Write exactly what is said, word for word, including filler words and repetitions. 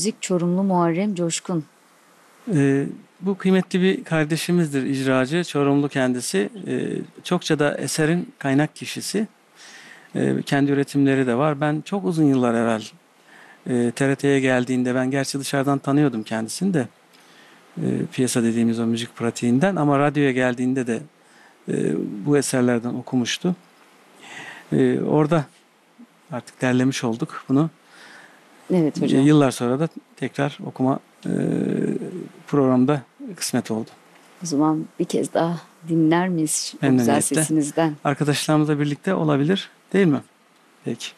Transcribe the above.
müzik Çorumlu Muharrem Coşkun. Ee, bu kıymetli bir kardeşimizdir, icracı, Çorumlu kendisi. Ee, çokça da eserin kaynak kişisi. Ee, kendi üretimleri de var. Ben çok uzun yıllar evvel e, T R T'ye geldiğinde, ben gerçi dışarıdan tanıyordum kendisini de, e, piyasa dediğimiz o müzik pratiğinden, ama radyoya geldiğinde de e, bu eserlerden okumuştu. E, orada artık derlemiş olduk bunu. Evet E, hocam. yıllar sonra da tekrar okuma e, programda kısmet oldu. O zaman bir kez daha dinler miyiz o güzel Memnuniyetle. sesinizden? Arkadaşlarımızla birlikte olabilir, değil mi? Peki.